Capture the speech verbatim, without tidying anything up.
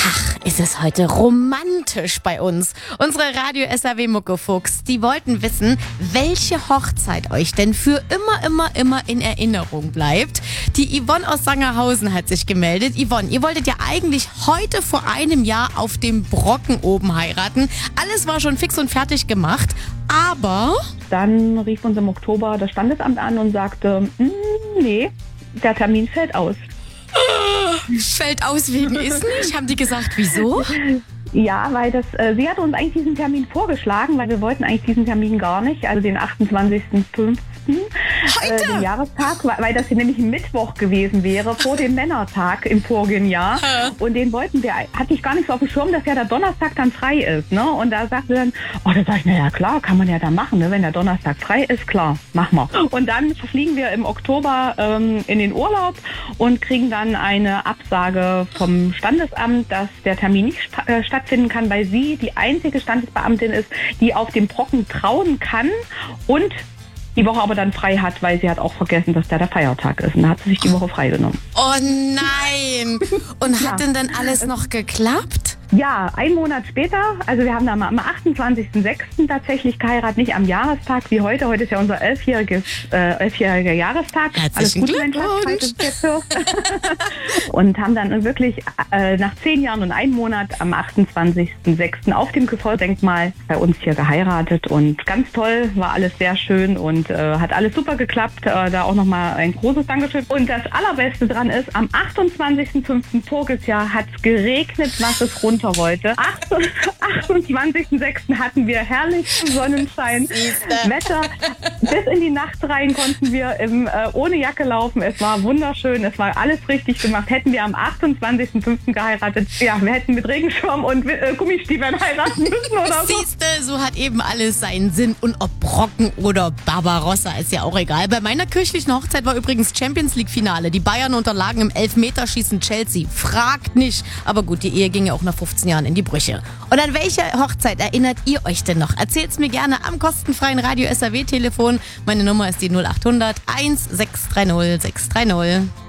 Ach, ist es heute romantisch bei uns. Unsere Radio-S A W-Muckefuchs, die wollten wissen, welche Hochzeit euch denn für immer, immer, immer in Erinnerung bleibt. Die Yvonne aus Sangerhausen hat sich gemeldet. Yvonne, ihr wolltet ja eigentlich heute vor einem Jahr auf dem Brocken oben heiraten. Alles war schon fix und fertig gemacht, aber... Dann rief uns im Oktober das Standesamt an und sagte, nee, der Termin fällt aus. Fällt aus wegen ist nicht? Haben die gesagt, wieso? Ja, weil das, äh, sie hat uns eigentlich diesen Termin vorgeschlagen, weil wir wollten eigentlich diesen Termin gar nicht, also den achtundzwanzigsten fünften Äh, den Jahrestag, weil, weil das hier nämlich ein Mittwoch gewesen wäre, vor dem Männertag im vorigen Jahr. Und den wollten wir, hatte ich gar nicht so auf dem Schirm, dass ja der Donnerstag dann frei ist. Ne? Und da sagte sie dann, oh, da sag ich, na ja klar, kann man ja da machen, ne? Wenn der Donnerstag frei ist, klar, machen wir. Und dann fliegen wir im Oktober ähm, in den Urlaub und kriegen dann eine Absage vom Standesamt, dass der Termin nicht sta- äh, stattfinden kann, weil sie die einzige Standesbeamtin ist, die auf dem Brocken trauen kann und die Woche aber dann frei hat, weil sie hat auch vergessen, dass da der Feiertag ist. Und dann hat sie sich die Woche freigenommen. Oh nein! Und hat Ja. denn dann alles noch geklappt? Ja, einen Monat später, also wir haben dann am achtundzwanzigsten sechsten tatsächlich geheiratet, nicht am Jahrestag wie heute. Heute ist ja unser elfjähriges, äh, elfjähriger Jahrestag. Herzlichen Alles Gute, mein Schatz, falls du das jetzt hörst. Und haben dann wirklich äh, nach zehn Jahren und einem Monat am achtundzwanzigsten sechsten auf dem Gefoldenkmal bei uns hier geheiratet. Und ganz toll, war alles sehr schön und äh, hat alles super geklappt. Äh, da auch nochmal ein großes Dankeschön. Und das Allerbeste dran ist, am achtundzwanzigsten fünften voriges Jahr hat es geregnet, was es runter wollte. achtundzwanzigsten sechsten hatten wir herrlichen Sonnenschein. Siehste. Wetter. Bis in die Nacht rein konnten wir im, äh, ohne Jacke laufen. Es war wunderschön. Es war alles richtig gemacht. Hätten wir am achtundzwanzigsten fünften geheiratet, ja, wir hätten mit Regenschirm und äh, Gummistiefeln heiraten müssen oder so. Siehste, so hat eben alles seinen Sinn. Und ob Brocken oder Barbarossa, ist ja auch egal. Bei meiner kirchlichen Hochzeit war übrigens Champions League Finale. Die Bayern unterlagen im Elfmeterschießen Chelsea. Fragt nicht. Aber gut, die Ehe ging ja auch nach fünfzehn Jahren in die Brüche. Und an welche Hochzeit erinnert ihr euch denn noch? Erzählt's mir gerne am kostenfreien Radio-S A W-Telefon. Meine Nummer ist die null acht hundert eins sechs drei null sechs drei null.